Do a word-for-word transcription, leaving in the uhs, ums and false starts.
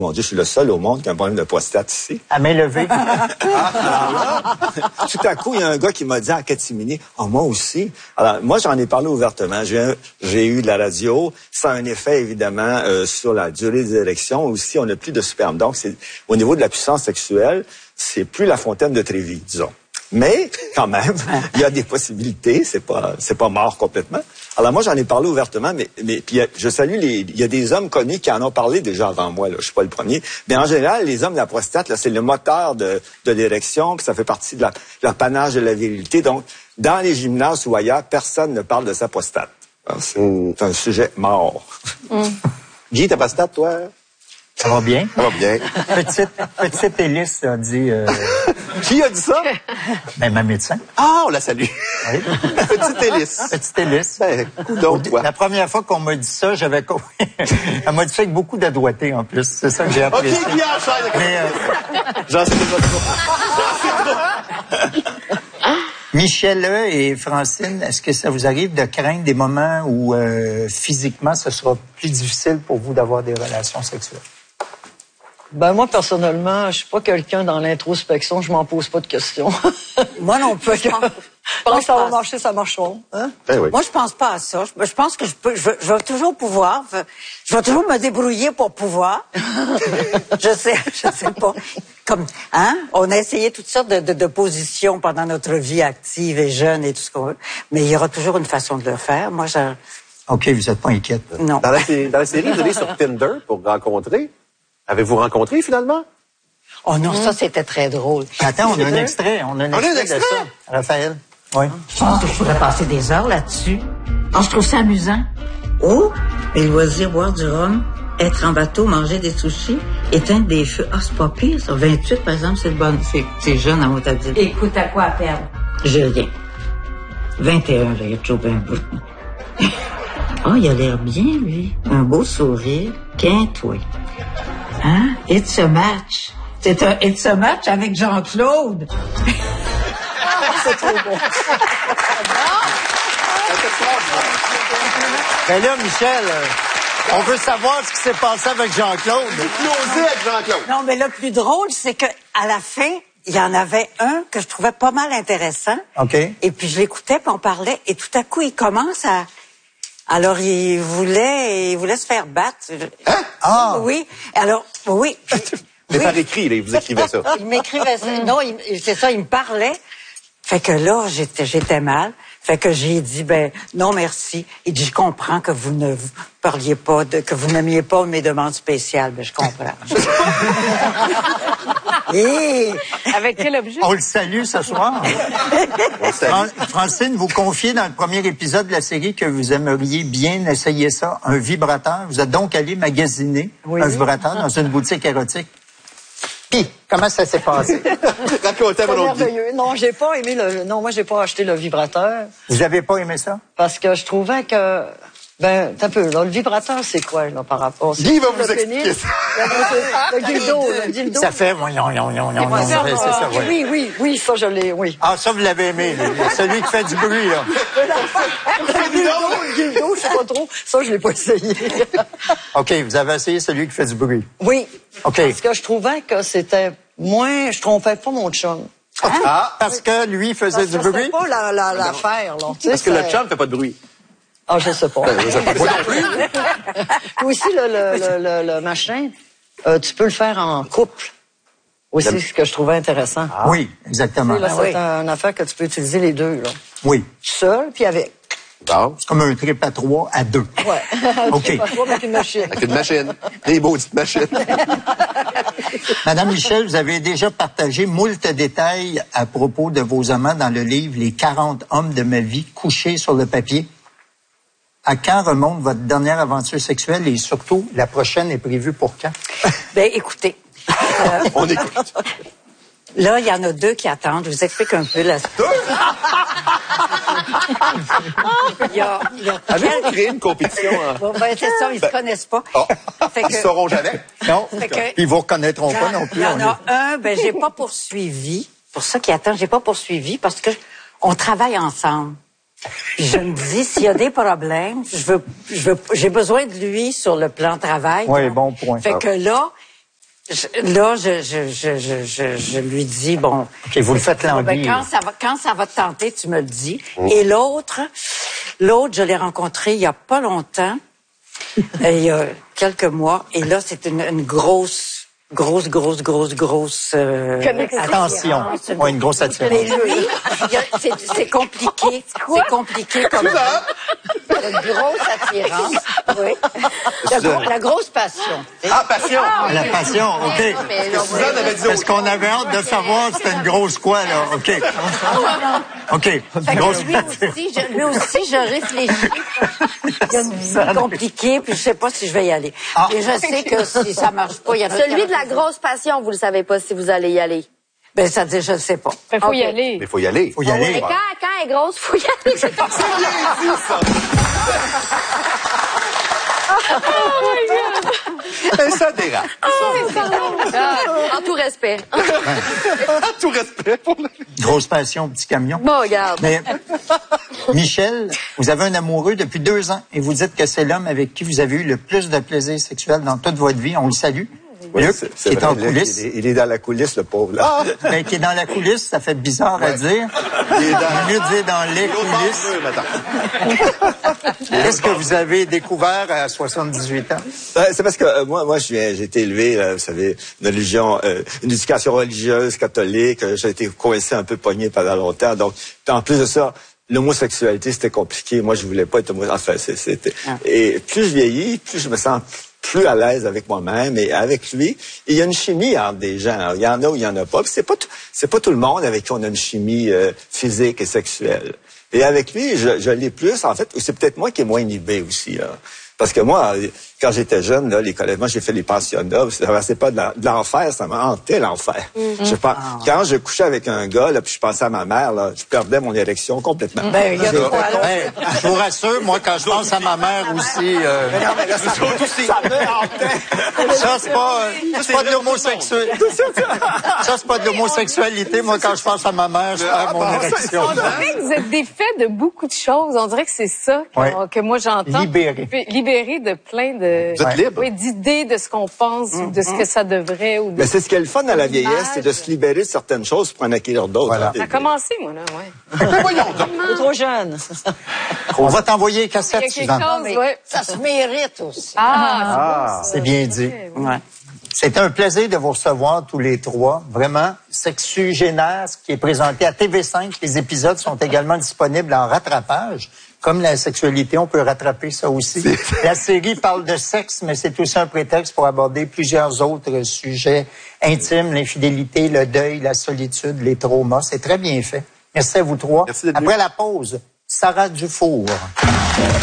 Mon Dieu, je suis le seul au monde qui a un problème de prostate ici. À main levée. Ah, alors là, tout à coup, il y a un gars qui m'a dit à Catimini, oh, moi aussi. Alors, moi, j'en ai parlé ouvertement. J'ai, j'ai eu de la radio. Ça a un effet, évidemment, euh, sur la durée des érections. Aussi, on n'a plus de sperme. Donc, c'est, au niveau de la puissance sexuelle, c'est plus la fontaine de Trévi, disons. Mais, quand même, il y a des possibilités. C'est pas, c'est pas mort complètement. Alors, moi, j'en ai parlé ouvertement, mais, mais, puis, je salue les, il y a des hommes connus qui en ont parlé déjà avant moi, là. Je suis pas le premier. Mais en général, les hommes de la prostate, là, c'est le moteur de, de l'érection, puis ça fait partie de la, l'apanage de la virilité. Donc, dans les gymnases ou ailleurs, personne ne parle de sa prostate. Alors, c'est, mm. c'est un sujet mort. Mm. Guy, ta prostate, toi? Ça va bien? Ça va bien. Petite, petite hélice, a dit... Euh... Qui a dit ça? Ben, ma médecin. Ah, on la salue. Oui. Petite hélice. Petite hélice. Ben, donc, toi. La première fois qu'on m'a dit ça, j'avais... Elle m'a dit ça avec beaucoup d'adroité, en plus. C'est ça que j'ai apprécié. OK, Guy, enchaîne. Mais, euh... J'en sais déjà trop. J'en sais trop. Michel et Francine, est-ce que ça vous arrive de craindre des moments où euh, physiquement, ce sera plus difficile pour vous d'avoir des relations sexuelles? Ben moi, personnellement, je suis pas quelqu'un dans l'introspection, je m'en pose pas de questions. Moi non plus. Je pense, Quand ça va marcher, ça marchera. Hein? Ben oui. Moi, je pense pas à ça. Je, je pense que je peux, je, vais- je vais toujours pouvoir. Je vais toujours me débrouiller pour pouvoir. je sais, je sais pas. Comme, hein? On a essayé toutes sortes de, de, de positions pendant notre vie active et jeune et tout ce qu'on veut. Mais il y aura toujours une façon de le faire. Moi, je, OK, vous n'êtes pas inquiète. non. Dans la, sé- dans la série, vous allez sur Tinder pour rencontrer. Avez-vous rencontré, finalement? Oh non, ça, c'était très drôle. Attends, on a un extrait. On a un On a un extrait, de extrait? ça. Raphaël? Oui. Je pense que je pourrais passer des heures là-dessus. Oh, je trouve ça amusant. Oh! Les loisirs, boire du rhum, être en bateau, manger des sushis, éteindre des feux. Ah, c'est pas pire, ça. vingt-huit, par exemple, c'est bon. C'est, c'est jeune à mon avis. Écoute, à quoi à perdre? J'ai rien. vingt et un, là, il y a toujours bien beau. Oh, il a l'air bien, lui. Un beau sourire. Qu'un-toi. Hein? It's a match. C'est un It's a match avec Jean-Claude. C'est trop bon. Ben là, Michel, euh, on veut savoir ce qui s'est passé avec Jean-Claude. Closé avec Jean-Claude. Non, mais le plus drôle, c'est que à la fin, il y en avait un que je trouvais pas mal intéressant. OK. Et puis je l'écoutais, puis on parlait, et tout à coup, il commence à... Alors, il voulait, il voulait se faire battre. Hein? Ah! Oui. Alors, oui. puis- Mais oui. par écrit, là, vous écrivez ça. Il m'écrivait ça. Non, il- c'est ça, il me parlait. Fait que là, j'étais, j'étais mal. Fait que j'ai dit, ben, non, merci. Il dit, je comprends que vous ne vous parliez pas, de, que vous n'aimiez pas mes demandes spéciales. Ben, je comprends. Et... Avec quel objet? On le salue ce soir. On salue. Fran- Francine, vous confiez dans le premier épisode de la série que vous aimeriez bien essayer ça, un vibrateur. Vous êtes donc allé magasiner Oui. un vibrateur dans une boutique érotique. Puis, comment ça s'est passé? Racontez à C'est mon autre Guy. merveilleux. Non, j'ai pas aimé le. Non, moi, j'ai pas acheté le vibrateur Vous avez pas aimé ça? parce que je trouvais que. Ben, t'as peu. Là, le vibrateur, c'est quoi, là, par rapport? C'est Guy va le vous expliquer pénis? ça. Le le dildo, le dildo. Ça fait... voyons, voyons, voyons, voyons, Ouais, c'est ça, oui. Oui, oui, oui, ça, je l'ai, oui. Ah, ça, vous l'avez aimé, lui. Celui qui fait du bruit, là. Le dildo, le dildo, je sais pas trop. Ça, je l'ai pas essayé. OK, vous avez essayé celui qui fait du bruit. Oui. OK. Parce que je trouvais que c'était moins. Je trompais pas mon chum. Ah, Parce que lui faisait Parce du que c'était bruit? pas la, la, l'affaire, là. Tu sais, parce que le c'est- chum fait pas de bruit. Ah, je sais pas. Je sais pas non plus. Puis aussi, le, le, le, le, le machin, euh, tu peux le faire en couple. Aussi, Le- ce que je trouvais intéressant. Oui, exactement. Tu sais, là, Ah c'est oui. une affaire que tu peux utiliser les deux, là. Oui. Seul, puis avec. Bon, C'est comme un trip à trois à deux. Ouais. OK. Pas toi, avec une machine. avec une machine. Des maudites machines. Madame Michel, vous avez déjà partagé moult détails à propos de vos amants dans le livre « Les quarante hommes de ma vie couchés sur le papier ». À quand remonte votre dernière aventure sexuelle et surtout, la prochaine est prévue pour quand? Ben, écoutez. euh, On écoute. Là, il y en a deux qui attendent. Je vous explique un peu la... Il y a, il y a Avez-vous créé une compétition? En... Bon, ben, c'est ça, ils se connaissent pas. Oh. Fait Ils que- sauront jamais. Non, Fait que- puis ils vous reconnaîtront pas non plus. Il y en on a est- un, ben, j'ai pas poursuivi. Pour ça qui attend, j'ai pas poursuivi parce que on travaille ensemble. Je me dis, s'il y a des problèmes, je veux, je veux, j'ai besoin de lui sur le plan travail. Oui, Donc, bon point. Fait que là, je, là, je, je, je, je, je, je lui dis, bon... OK, vous le faites ben, languir. quand ça va, quand ça va te tenter, tu me le dis. Mm. Et l'autre, l'autre, je l'ai rencontré il y a pas longtemps, il y a quelques mois, et là, c'est une, une grosse... Grosse, grosse, grosse, grosse... Euh, attention. Oui, une grosse attirance. Mais lui, c'est, c'est compliqué. C'est compliqué comme... Une grosse attirance. Oui. La, gro- la grosse passion. Ah, passion! Ah, la passion, OK. Suzanne avait dit Parce qu'on avait hâte de savoir c'était une grosse quoi, là. OK. OK. Fait que lui aussi, je, lui aussi, je réfléchis. Il y a une vie compliquée, puis je sais pas si je vais y aller. Ah. Et je sais que si ça marche pas, il y en a... Celui de la grosse passion, vous le savez pas si vous allez y aller. Ben, ça dit, je ne sais pas. Il faut y Ok. aller. Mais il faut y aller. Faut y aller. Et quand, quand elle est grosse, faut y aller. C'est bien dit, ça! Et ça dérape. En tout respect. Tout respect pour le... Grosse passion, petit camion. Bon, regarde. Mais, Michel, vous avez un amoureux depuis deux ans et vous dites que c'est l'homme avec qui vous avez eu le plus de plaisir sexuel dans toute votre vie. On le salue. Oui, Luc, c'est, c'est qui est vrai, en Luc, coulisses. Il est, il est dans la coulisse, le pauvre, là. Ah, ben, qui est dans la coulisse, ça fait bizarre à dire. Il est dans... Mieux dire dans les coulisses. Qu'est-ce que vous avez découvert à soixante-dix-huit ans? Ben, c'est parce que euh, moi, moi, je viens, j'ai été élevé, là, vous savez, une religion, euh, une éducation religieuse catholique. Euh, j'ai été coincé un peu pogné pendant longtemps. Donc, en plus de ça, l'homosexualité, c'était compliqué. Moi, je voulais pas être homosexuel. Enfin, c'est, c'était. Ah. Et plus je vieillis, plus je me sens plus à l'aise avec moi-même et avec lui. Il y a une chimie entre des gens. Il y en a ou il y en a pas. Puis c'est pas tout, c'est pas tout le monde avec qui on a une chimie euh, physique et sexuelle. Et avec lui, je, je l'ai plus, en fait. C'est peut-être moi qui est moins inhibé aussi, là. Parce que moi, quand j'étais jeune, là, les collèges, moi, j'ai fait les pensionnats. C'est pas de, la, de l'enfer, ça m'a hanté, l'enfer. Mm-hmm. Je pense, ah. Quand je couchais avec un gars, là, puis je pensais à ma mère, là, je perdais mon érection complètement. Ben, il y a de quoi, là. Hey, je vous rassure, moi, quand je pense à ma mère aussi, euh, mais non, mais là, ça, ça me hantait. Ça, c'est pas, c'est pas de l'homosexualité. Ça, c'est pas de l'homosexualité. Moi, quand je pense à ma mère, je perds mon érection. On dirait que vous êtes défait de beaucoup de choses. On dirait que c'est ça que, ouais. que moi, j'entends. Libéré. Libéré de plein de... Vous êtes libre. Oui, d'idées de ce qu'on pense, mm-hmm. de ce que ça devrait. Ou de... Mais c'est ce qui est le fun dans la vieillesse, c'est de se libérer de certaines choses pour en acquérir d'autres. Voilà. Ça a commencé, moi, là, ouais. Voyons donc. T'es trop jeune. On va t'envoyer cassette, Il y a quelque Suzanne. chose, ouais. Ça se mérite aussi. Ah, Ah, c'est bien dit. Ouais. C'est un plaisir de vous recevoir tous les trois. Vraiment, Sexugénaire, qui est présenté à T V cinq. Les épisodes sont également disponibles en rattrapage. Comme la sexualité, on peut rattraper ça aussi. La série parle de sexe, mais c'est aussi un prétexte pour aborder plusieurs autres sujets intimes, l'infidélité, le deuil, la solitude, les traumas. C'est très bien fait. Merci à vous trois. Merci d'être Après la pause, Sarah Dufour.